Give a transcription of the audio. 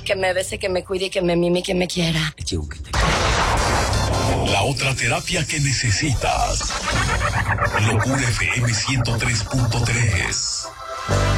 que me bese, que me cuide, que me mime, que me quiera. La otra terapia que necesitas. Locura FM 103.3.